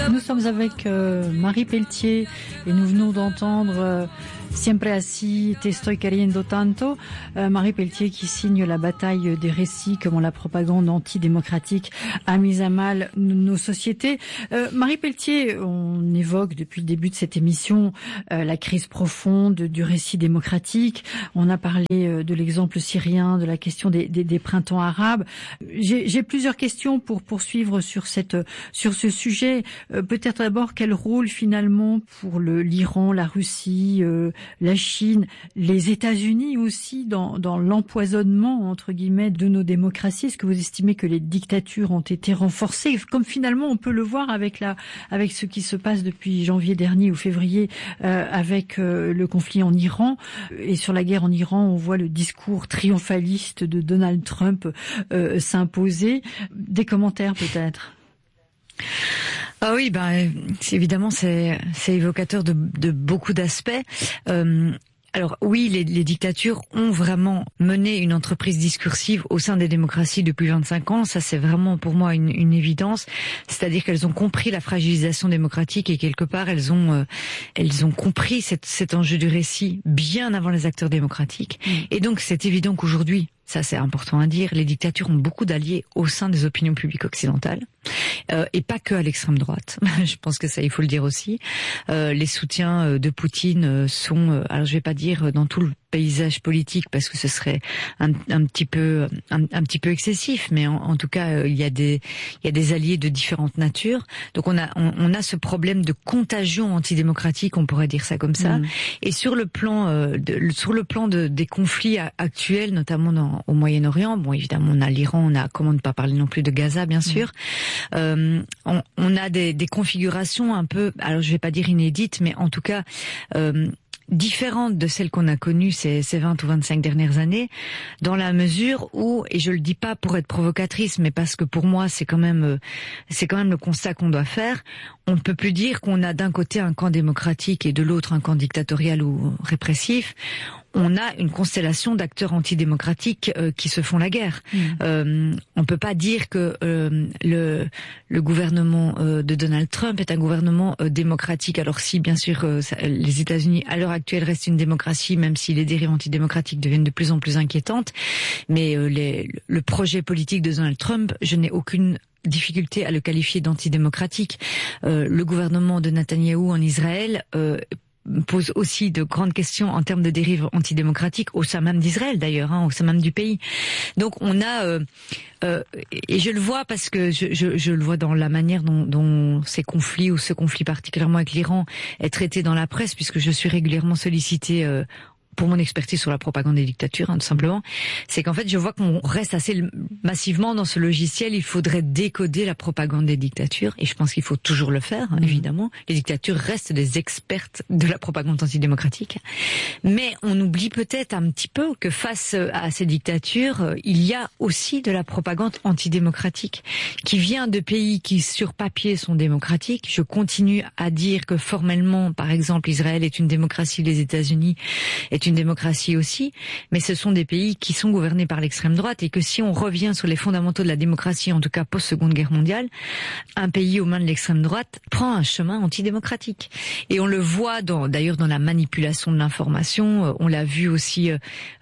Nous sommes avec Marie Pelletier et nous venons d'entendre Siempre así te estoy queriendo tanto. Marie Pelletier qui signe la bataille des récits, comment la propagande antidémocratique a mis à mal nos sociétés. Marie Pelletier, on évoque depuis le début de cette émission la crise profonde du récit démocratique. On a parlé de l'exemple syrien, de la question des printemps arabes. J'ai plusieurs questions pour poursuivre sur ce sujet. Peut-être d'abord quel rôle finalement pour l'Iran, la Russie, la Chine, les États-Unis aussi dans l'empoisonnement entre guillemets de nos démocraties. Est-ce que vous estimez que les dictatures ont été renforcées, comme finalement on peut le voir avec ce qui se passe depuis janvier dernier ou février avec le conflit en Iran et sur la guerre en Iran, on voit le discours triomphaliste de Donald Trump s'imposer. Des commentaires peut-être? Ah oui, évidemment c'est évocateur de beaucoup d'aspects. Alors oui, les dictatures ont vraiment mené une entreprise discursive au sein des démocraties depuis 25 ans. Ça, c'est vraiment pour moi une évidence. C'est-à-dire qu'elles ont compris la fragilisation démocratique et quelque part elles ont compris cet enjeu du récit bien avant les acteurs démocratiques. Et donc c'est évident qu'aujourd'hui, ça c'est important à dire, les dictatures ont beaucoup d'alliés au sein des opinions publiques occidentales et pas que à l'extrême droite. Je pense que ça il faut le dire aussi. Les soutiens de Poutine sont, alors je vais pas dire dans tout le paysage politique parce que ce serait un petit peu excessif, mais en tout cas il y a des alliés de différentes natures. Donc on a ce problème de contagion antidémocratique, on pourrait dire ça comme ça. Et sur le plan des conflits actuels, notamment au Moyen-Orient, bon évidemment on a l'Iran, comment ne pas parler non plus de Gaza bien sûr. On a des configurations un peu, alors je vais pas dire inédites, mais en tout cas différentes de celles qu'on a connues ces 20 ou 25 dernières années, dans la mesure où, et je le dis pas pour être provocatrice, mais parce que pour moi c'est quand même le constat qu'on doit faire, on ne peut plus dire qu'on a d'un côté un camp démocratique et de l'autre un camp dictatorial ou répressif. On a une constellation d'acteurs antidémocratiques qui se font la guerre. On peut pas dire que le gouvernement de Donald Trump est un gouvernement démocratique. Alors si, bien sûr, les États-Unis à l'heure actuelle restent une démocratie, même si les dérives antidémocratiques deviennent de plus en plus inquiétantes. Mais le projet politique de Donald Trump, je n'ai aucune difficulté à le qualifier d'antidémocratique. Le gouvernement de Netanyahou en Israël pose aussi de grandes questions en termes de dérives antidémocratiques au sein même d'Israël d'ailleurs, au sein même du pays. Donc on a et je le vois parce que je le vois dans la manière dont ces conflits ou ce conflit particulièrement avec l'Iran est traité dans la presse, puisque je suis régulièrement sollicitée pour mon expertise sur la propagande des dictatures, tout simplement, c'est qu'en fait, je vois qu'on reste assez massivement dans ce logiciel. Il faudrait décoder la propagande des dictatures, et je pense qu'il faut toujours le faire, évidemment. Les dictatures restent des expertes de la propagande antidémocratique. Mais on oublie peut-être un petit peu que face à ces dictatures, il y a aussi de la propagande antidémocratique qui vient de pays qui, sur papier, sont démocratiques. Je continue à dire que formellement, par exemple, Israël est une démocratie, les États-Unis est une démocratie aussi, mais ce sont des pays qui sont gouvernés par l'extrême droite, et que si on revient sur les fondamentaux de la démocratie, en tout cas post-Seconde Guerre mondiale, un pays aux mains de l'extrême droite prend un chemin antidémocratique. Et on le voit d'ailleurs dans la manipulation de l'information, on l'a vu aussi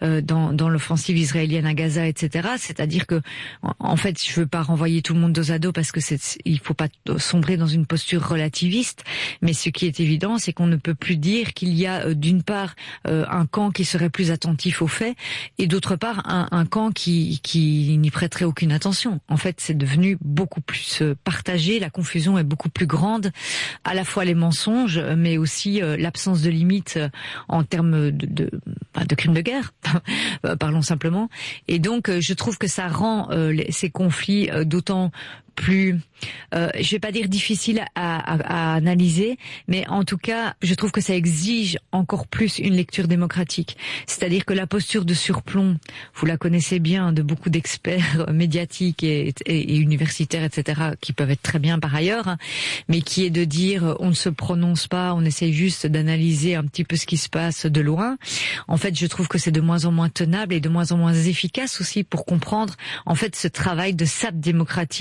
dans l'offensive israélienne à Gaza, etc. C'est-à-dire que, en fait, je veux pas renvoyer tout le monde dos à dos parce que il faut pas sombrer dans une posture relativiste, mais ce qui est évident, c'est qu'on ne peut plus dire qu'il y a d'une part un camp qui serait plus attentif aux faits, et d'autre part un camp qui n'y prêterait aucune attention. En fait, c'est devenu beaucoup plus partagé, la confusion est beaucoup plus grande, à la fois les mensonges, mais aussi l'absence de limite en termes de crimes de guerre, parlons simplement. Et donc, je trouve que ça rend ces conflits d'autant plus, je vais pas dire difficile à analyser, mais en tout cas, je trouve que ça exige encore plus une lecture démocratique. C'est-à-dire que la posture de surplomb, vous la connaissez bien, de beaucoup d'experts médiatiques et universitaires, etc., qui peuvent être très bien par ailleurs, mais qui est de dire on ne se prononce pas, on essaye juste d'analyser un petit peu ce qui se passe de loin. En fait, je trouve que c'est de moins en moins tenable et de moins en moins efficace aussi pour comprendre en fait ce travail de sape démocratique qui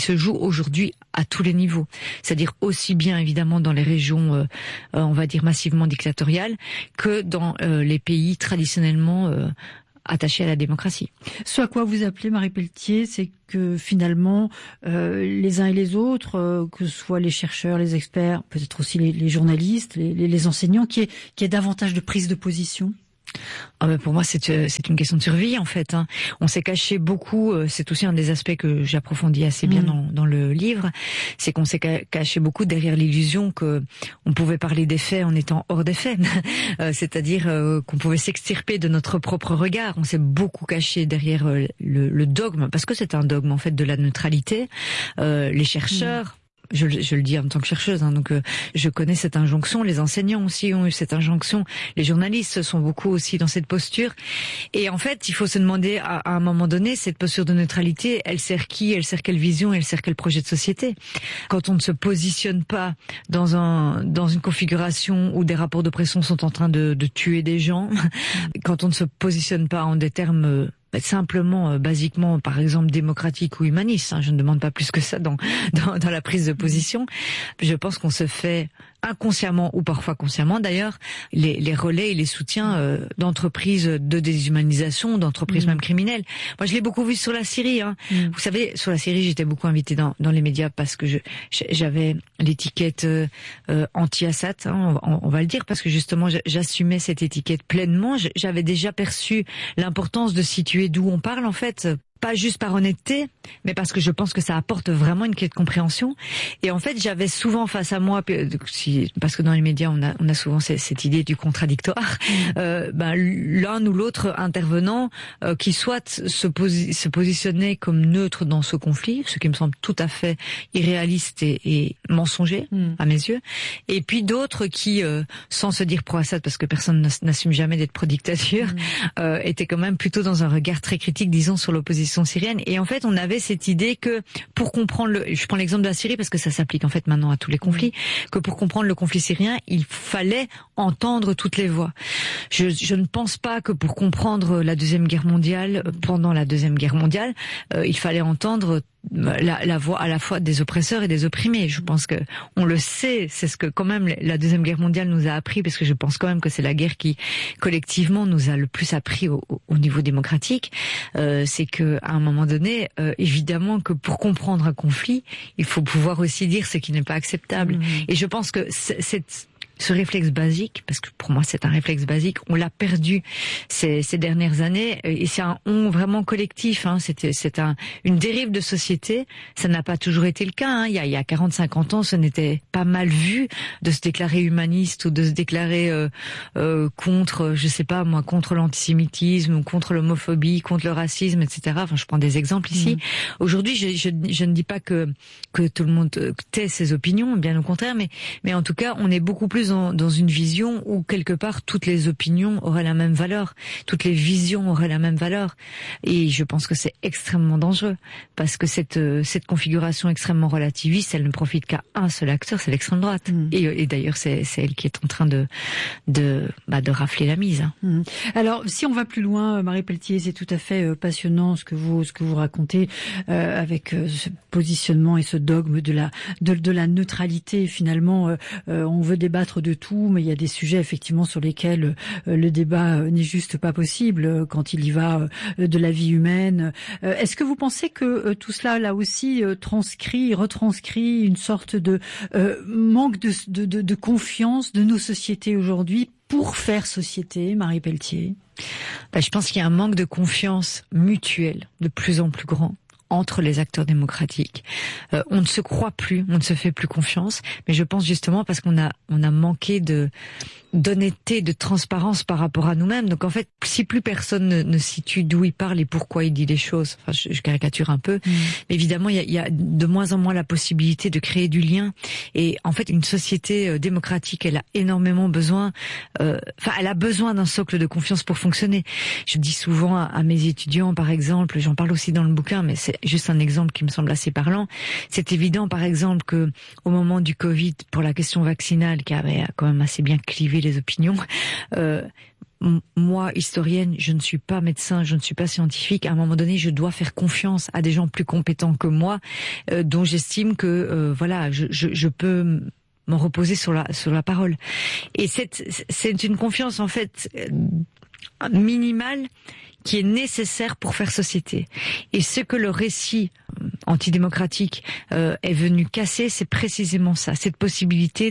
se joue aujourd'hui à tous les niveaux. C'est-à-dire aussi bien évidemment dans les régions, on va dire massivement dictatoriales, que dans les pays traditionnellement attachés à la démocratie. Ce à quoi vous appelez, Marie Pelletier, c'est que finalement, les uns et les autres, que ce soit les chercheurs, les experts, peut-être aussi les journalistes, les enseignants, qu'il y ait davantage de prise de position? Ah ben pour moi c'est une question de survie en fait. Hein. On s'est caché beaucoup, c'est aussi un des aspects que j'approfondis assez bien dans le livre, c'est qu'on s'est caché beaucoup derrière l'illusion que on pouvait parler des faits en étant hors des faits, c'est-à-dire qu'on pouvait s'extirper de notre propre regard. On s'est beaucoup caché derrière le dogme, parce que c'est un dogme en fait de la neutralité. Les chercheurs. Je le dis en tant que chercheuse, hein, donc je connais cette injonction. Les enseignants aussi ont eu cette injonction. Les journalistes sont beaucoup aussi dans cette posture. Et en fait, il faut se demander à un moment donné, cette posture de neutralité, elle sert qui? Elle sert quelle vision? Elle sert quel projet de société? Quand on ne se positionne pas dans une configuration où des rapports d'oppression sont en train de tuer des gens, quand on ne se positionne pas en des termes simplement, basiquement, par exemple, démocratique ou humaniste. Hein, je ne demande pas plus que ça dans la prise de position. Je pense qu'on se fait inconsciemment ou parfois consciemment d'ailleurs les relais et les soutiens d'entreprises de déshumanisation, d'entreprises même criminelles. Moi, je l'ai beaucoup vu sur la Syrie. Hein. Vous savez, sur la Syrie, j'étais beaucoup invitée dans les médias parce que j'avais l'étiquette anti-Assad. Hein, on va le dire parce que justement, j'assumais cette étiquette pleinement. J'avais déjà perçu l'importance de situer d'où on parle en fait. Pas juste par honnêteté, mais parce que je pense que ça apporte vraiment une clé de compréhension. Et en fait, j'avais souvent face à moi, parce que dans les médias, on a souvent cette idée du contradictoire, l'un ou l'autre intervenant qui soit se positionnait comme neutre dans ce conflit, ce qui me semble tout à fait irréaliste et mensonger à mes yeux, et puis d'autres qui, sans se dire pro-Assad, parce que personne n'assume jamais d'être pro-dictature, étaient quand même plutôt dans un regard très critique, disons, sur l'opposition syrienne. Et en fait, on avait cette idée que pour comprendre je prends l'exemple de la Syrie parce que ça s'applique en fait maintenant à tous les conflits, que pour comprendre le conflit syrien, il fallait entendre toutes les voix. Je ne pense pas que pour comprendre la Deuxième Guerre mondiale, pendant la Deuxième Guerre mondiale, il fallait entendre la voix à la fois des oppresseurs et des opprimés. Je pense que on le sait, c'est ce que quand même la Deuxième Guerre mondiale nous a appris, parce que je pense quand même que c'est la guerre qui collectivement nous a le plus appris au niveau démocratique. C'est que à un moment donné, évidemment que pour comprendre un conflit, il faut pouvoir aussi dire ce qui n'est pas acceptable. Et je pense que ce réflexe basique, parce que pour moi c'est un réflexe basique, on l'a perdu ces dernières années, et c'est un on vraiment collectif. Hein, c'est une dérive de société. Ça n'a pas toujours été le cas. Hein. Il y a 40-50 ans, ce n'était pas mal vu de se déclarer humaniste ou de se déclarer contre, je sais pas moi, contre l'antisémitisme ou contre l'homophobie, contre le racisme, etc. Enfin, je prends des exemples ici. Aujourd'hui, je ne dis pas que tout le monde tait ses opinions, bien au contraire, mais en tout cas, on est beaucoup plus dans une vision où quelque part toutes les opinions auraient la même valeur, toutes les visions auraient la même valeur, et je pense que c'est extrêmement dangereux parce que cette configuration extrêmement relativiste, elle ne profite qu'à un seul acteur, c'est l'extrême droite. Et d'ailleurs c'est elle qui est en train de rafler la mise. Hein. Alors si on va plus loin, Marie Pelletier, c'est tout à fait passionnant ce que vous racontez avec ce positionnement et ce dogme de la neutralité. Finalement, on veut débattre de tout, mais il y a des sujets effectivement sur lesquels le débat n'est juste pas possible quand il y va de la vie humaine. Est-ce que vous pensez que tout cela là aussi retranscrit une sorte de manque de confiance de nos sociétés aujourd'hui pour faire société, Marie Pelletier? Je pense qu'il y a un manque de confiance mutuelle de plus en plus grand entre les acteurs démocratiques. On ne se croit plus, on ne se fait plus confiance, mais je pense justement parce qu'on a manqué d'honnêteté, de transparence par rapport à nous-mêmes. Donc en fait, si plus personne ne situe d'où il parle et pourquoi il dit les choses, enfin je caricature un peu, mais évidemment il y a de moins en moins la possibilité de créer du lien. Et en fait, une société démocratique, elle a énormément besoin, elle a besoin d'un socle de confiance pour fonctionner. Je dis souvent à mes étudiants, par exemple, j'en parle aussi dans le bouquin, mais c'est juste un exemple qui me semble assez parlant. C'est évident, par exemple, que au moment du Covid, pour la question vaccinale, qui avait quand même assez bien clivé les opinions, moi, historienne, je ne suis pas médecin, je ne suis pas scientifique. À un moment donné, je dois faire confiance à des gens plus compétents que moi, dont j'estime que je peux m'en reposer sur la parole. Et c'est une confiance en fait minimale qui est nécessaire pour faire société. Et ce que le récit antidémocratique est venu casser, c'est précisément ça, cette possibilité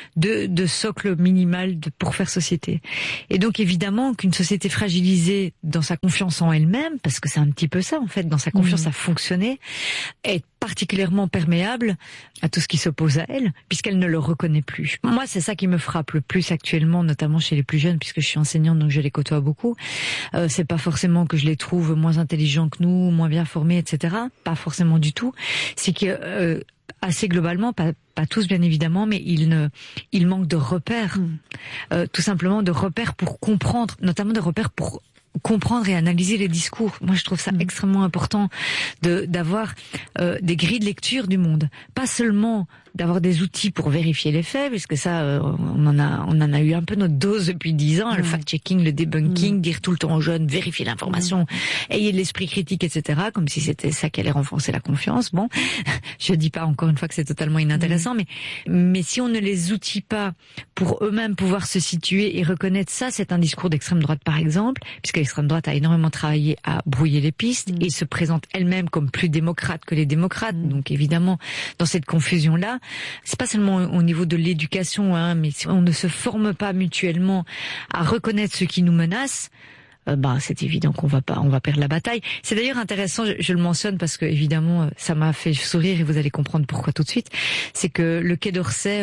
de socle minimal pour faire société. Et donc évidemment qu'une société fragilisée dans sa confiance en elle-même, parce que c'est un petit peu ça en fait, dans sa confiance à fonctionner, est particulièrement perméable à tout ce qui s'oppose à elle, puisqu'elle ne le reconnaît plus. Moi, c'est ça qui me frappe le plus actuellement, notamment chez les plus jeunes, puisque je suis enseignante, donc je les côtoie beaucoup. C'est pas forcément que je les trouve moins intelligents que nous, moins bien formés, etc. Pas forcément du tout. C'est que assez globalement, pas tous bien évidemment, mais il manque de repères, tout simplement de repères pour comprendre, notamment de repères pour comprendre et analyser les discours. Moi, je trouve ça extrêmement important d'avoir des grilles de lecture du monde, pas seulement d'avoir des outils pour vérifier les faits, puisque ça, on en a eu un peu notre dose depuis 10 ans, le fact-checking, le debunking, dire tout le temps aux jeunes, vérifier l'information, ayez de l'esprit critique, etc., comme si c'était ça qui allait renforcer la confiance. Bon, je dis pas encore une fois que c'est totalement inintéressant, mais si on ne les outille pas pour eux-mêmes pouvoir se situer et reconnaître ça, c'est un discours d'extrême droite, par exemple, puisque l'extrême droite a énormément travaillé à brouiller les pistes et se présente elle-même comme plus démocrate que les démocrates. Donc évidemment, dans cette confusion-là, c'est pas seulement au niveau de l'éducation, mais si on ne se forme pas mutuellement à reconnaître ce qui nous menace, c'est évident qu'on va perdre la bataille. C'est d'ailleurs intéressant, je le mentionne parce que évidemment ça m'a fait sourire et vous allez comprendre pourquoi tout de suite. C'est que le Quai d'Orsay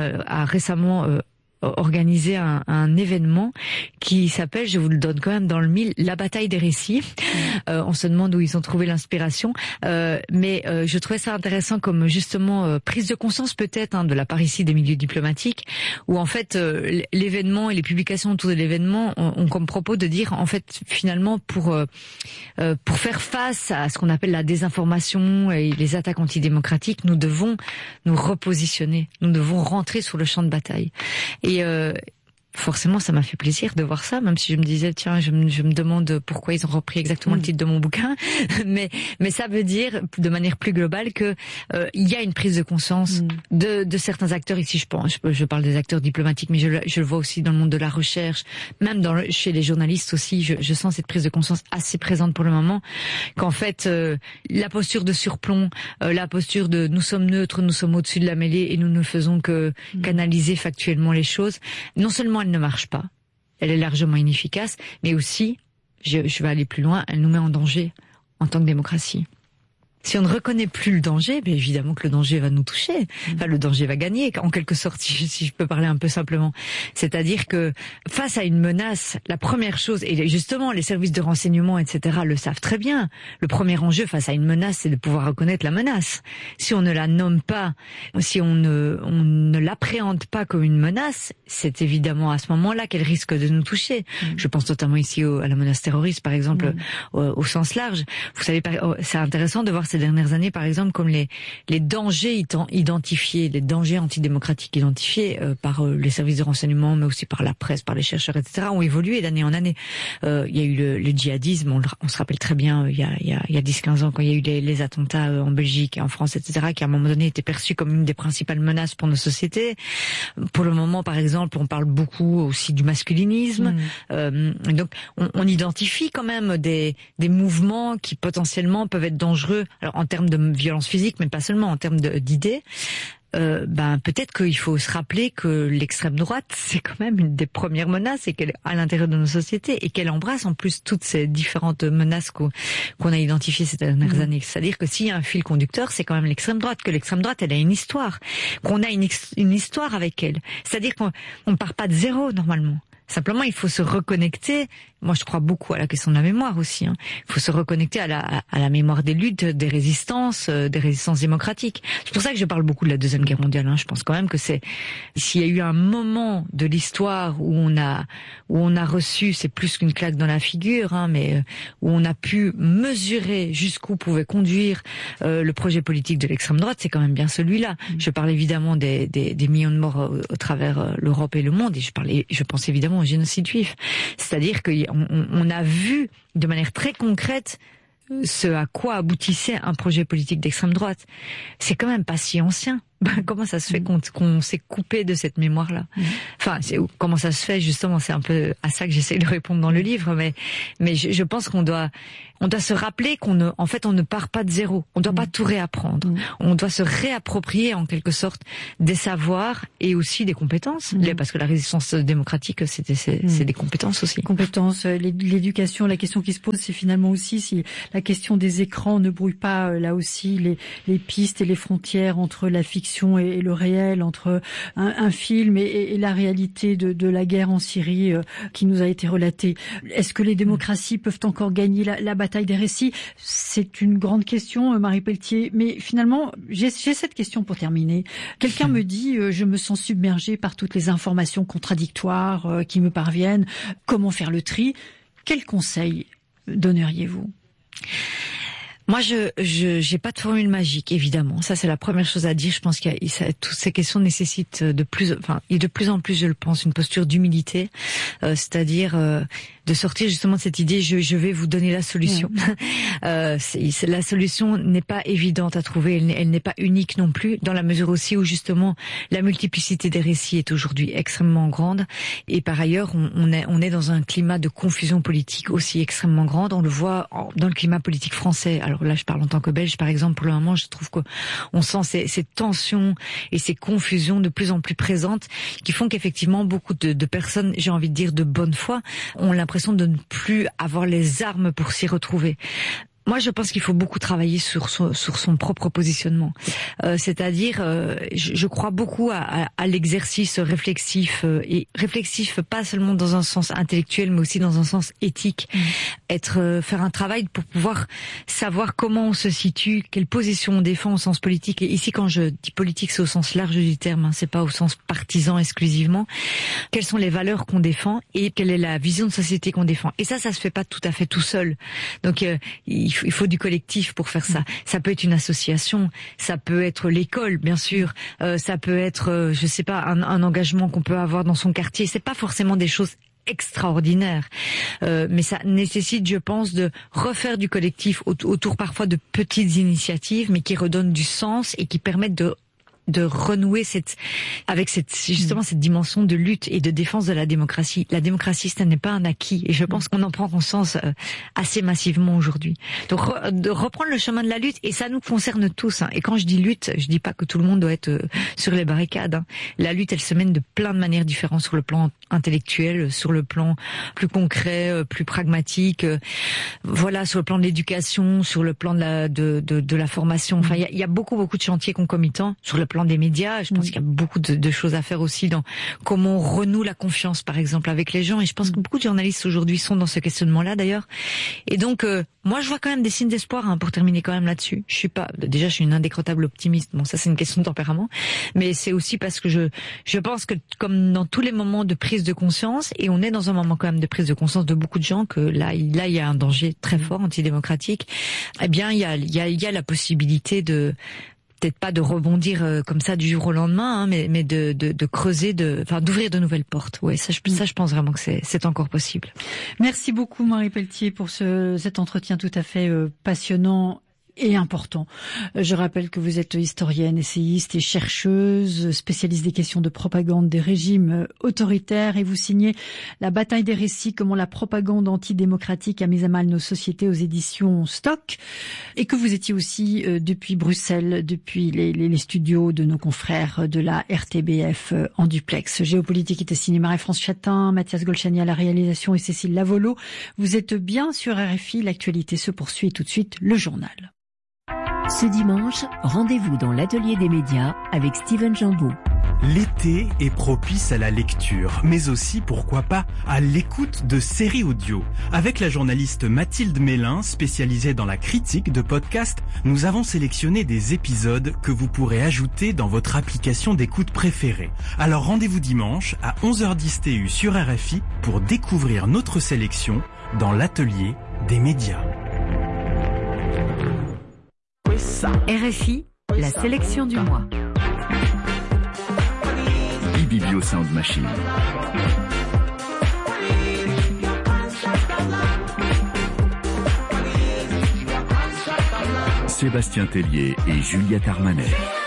a récemment organisé un événement qui s'appelle, je vous le donne quand même dans le mille, la bataille des récits. On se demande où ils ont trouvé l'inspiration, mais je trouvais ça intéressant comme justement prise de conscience peut-être de la part ici des milieux diplomatiques, où en fait l'événement et les publications autour de l'événement ont comme propos de dire en fait finalement pour faire face à ce qu'on appelle la désinformation et les attaques antidémocratiques, nous devons nous repositionner, nous devons rentrer sur le champ de bataille. Et forcément, ça m'a fait plaisir de voir ça, même si je me disais, tiens, je me demande pourquoi ils ont repris exactement le titre de mon bouquin. Mais ça veut dire, de manière plus globale, que il y a une prise de conscience de certains acteurs ici. Je parle des acteurs diplomatiques, mais je le vois aussi dans le monde de la recherche, même chez les journalistes aussi. Je sens cette prise de conscience assez présente pour le moment, qu'en fait, la posture de surplomb, la posture de nous sommes neutres, nous sommes au-dessus de la mêlée et nous ne faisons que qu'analyser factuellement les choses. Non seulement elle ne marche pas, elle est largement inefficace, mais aussi, je vais aller plus loin, elle nous met en danger en tant que démocratie. Si on ne reconnaît plus le danger, bien évidemment que le danger va nous toucher. Enfin, le danger va gagner, en quelque sorte, si je peux parler un peu simplement. C'est-à-dire que face à une menace, la première chose, et justement les services de renseignement, etc., le savent très bien, le premier enjeu face à une menace, c'est de pouvoir reconnaître la menace. Si on ne la nomme pas, si on ne l'appréhende pas comme une menace, c'est évidemment à ce moment-là qu'elle risque de nous toucher. Je pense notamment ici à la menace terroriste, par exemple, au sens large. Vous savez, c'est intéressant de voir ces dernières années, par exemple, comme les dangers identifiés, les dangers antidémocratiques identifiés par les services de renseignement, mais aussi par la presse, par les chercheurs, etc., ont évolué d'année en année. Il y a eu le djihadisme, on se rappelle très bien, il y a 10-15 ans, quand il y a eu les attentats en Belgique et en France, etc., qui à un moment donné étaient perçus comme une des principales menaces pour nos sociétés. Pour le moment, par exemple, on parle beaucoup aussi du masculinisme. Donc, on identifie quand même des mouvements qui potentiellement peuvent être dangereux. Alors en termes de violence physique, mais pas seulement, en termes d'idées, peut-être qu'il faut se rappeler que l'extrême droite, c'est quand même une des premières menaces et qu'elle est à l'intérieur de nos sociétés et qu'elle embrasse en plus toutes ces différentes menaces qu'on a identifiées ces dernières années. C'est-à-dire que s'il y a un fil conducteur, c'est quand même l'extrême droite, que l'extrême droite, elle a une histoire, qu'on a une histoire avec elle. C'est-à-dire qu'on ne part pas de zéro normalement. Simplement, il faut se reconnecter. Moi, je crois beaucoup à la question de la mémoire aussi. Il faut se reconnecter à la mémoire des luttes, des résistances démocratiques. C'est pour ça que je parle beaucoup de la Deuxième Guerre mondiale. Je pense quand même que s'il y a eu un moment de l'histoire où on a reçu, c'est plus qu'une claque dans la figure, mais où on a pu mesurer jusqu'où pouvait conduire le projet politique de l'extrême droite, c'est quand même bien celui-là. Je parle évidemment des millions de morts au travers l'Europe et le monde, et je pense évidemment au génocide juif. C'est-à-dire qu'on a vu de manière très concrète ce à quoi aboutissait un projet politique d'extrême droite. C'est quand même pas si ancien. Comment ça se fait qu'on s'est coupé de cette mémoire-là? Enfin, comment ça se fait, justement, c'est un peu à ça que j'essaie de répondre dans le livre, mais je pense qu'on doit se rappeler en fait, on ne part pas de zéro. On ne doit pas tout réapprendre. On doit se réapproprier, en quelque sorte, des savoirs et aussi des compétences. Parce que la résistance démocratique, c'est des compétences aussi. Compétences, l'éducation, la question qui se pose, c'est finalement aussi si la question des écrans ne brouille pas, là aussi, les pistes et les frontières entre la fiction et le réel, entre un film et la réalité de la guerre en Syrie qui nous a été relatée. Est-ce que les démocraties peuvent encore gagner la bataille des récits? C'est une grande question, Marie Pelletier. Mais finalement, j'ai cette question pour terminer. Quelqu'un me dit, je me sens submergée par toutes les informations contradictoires qui me parviennent. Comment faire le tri? Quels conseils donneriez-vous? Moi, j'ai pas de formule magique, évidemment. Ça, c'est la première chose à dire. Je pense que toutes ces questions nécessitent de plus en plus, je le pense, une posture d'humilité, c'est-à-dire de sortir justement de cette idée je vais vous donner la solution. La solution n'est pas évidente à trouver, elle n'est pas unique non plus, dans la mesure aussi où justement la multiplicité des récits est aujourd'hui extrêmement grande, et par ailleurs on est dans un climat de confusion politique aussi extrêmement grande. On le voit dans le climat politique français. Alors là, je parle en tant que Belge, par exemple. Pour le moment, je trouve qu'on sent ces tensions et ces confusions de plus en plus présentes, qui font qu'effectivement beaucoup de personnes, j'ai envie de dire de bonne foi, ont l'impression de ne plus avoir les armes pour s'y retrouver. Moi, je pense qu'il faut beaucoup travailler sur son propre positionnement. C'est-à-dire, je crois beaucoup à l'exercice réflexif, et réflexif pas seulement dans un sens intellectuel, mais aussi dans un sens éthique. Faire un travail pour pouvoir savoir comment on se situe, quelle position on défend au sens politique. Et ici, quand je dis politique, c'est au sens large du terme, hein, c'est pas au sens partisan exclusivement. Quelles sont les valeurs qu'on défend et quelle est la vision de société qu'on défend. Et ça se fait pas tout à fait tout seul. Donc, il faut du collectif pour faire ça. Ça peut être une association, ça peut être l'école, bien sûr, ça peut être, je sais pas, un engagement qu'on peut avoir dans son quartier. C'est pas forcément des choses extraordinaires, mais ça nécessite, je pense, de refaire du collectif autour parfois de petites initiatives, mais qui redonnent du sens et qui permettent de renouer avec cette dimension de lutte et de défense de la démocratie. La démocratie, ce n'est pas un acquis, et je pense qu'on en prend conscience assez massivement aujourd'hui. Donc de reprendre le chemin de la lutte, et ça nous concerne tous, hein. Et quand je dis lutte, je dis pas que tout le monde doit être sur les barricades, hein. La lutte, elle se mène de plein de manières différentes, sur le plan intellectuel, sur le plan plus concret, plus pragmatique, voilà, sur le plan de l'éducation, sur le plan de la formation. Enfin, il y a beaucoup de chantiers concomitants sur le plan des médias. Je pense qu'il y a beaucoup de choses à faire aussi dans comment on renoue la confiance, par exemple, avec les gens. Et je pense que beaucoup de journalistes aujourd'hui sont dans ce questionnement-là, d'ailleurs. Et donc, moi, je vois quand même des signes d'espoir, hein, pour terminer quand même là-dessus. Je suis une indécrottable optimiste. Bon, ça, c'est une question de tempérament. Mais c'est aussi parce que je pense que, comme dans tous les moments de prise de conscience, et on est dans un moment quand même de prise de conscience de beaucoup de gens, que là, il y a un danger très fort antidémocratique. Eh bien, il y a la possibilité peut-être pas de rebondir comme ça du jour au lendemain, hein, mais de creuser, d'ouvrir de nouvelles portes. Ouais, ça je pense vraiment que c'est encore possible. Merci beaucoup, Marie Pelletier, pour cet entretien tout à fait passionnant et important. Je rappelle que vous êtes historienne, essayiste et chercheuse, spécialiste des questions de propagande des régimes autoritaires, et vous signez La bataille des récits, comment la propagande antidémocratique a mis à mal nos sociétés, aux éditions Stock, et que vous étiez aussi depuis Bruxelles, depuis les studios de nos confrères de la RTBF en duplex. Géopolitique était signé Marie-France Chatin, Mathias Golchani à la réalisation et Cécile Lavolo. Vous êtes bien sur RFI, l'actualité se poursuit, et tout de suite le journal. Ce dimanche, rendez-vous dans l'atelier des médias avec Steven Jambeau. L'été est propice à la lecture, mais aussi, pourquoi pas, à l'écoute de séries audio. Avec la journaliste Mathilde Mélin, spécialisée dans la critique de podcasts, nous avons sélectionné des épisodes que vous pourrez ajouter dans votre application d'écoute préférée. Alors rendez-vous dimanche à 11h10 TU sur RFI pour découvrir notre sélection dans l'atelier des médias. RFI, la sélection du mois. Bibibio Sound Machine. Sébastien Tellier et Juliette Armanet.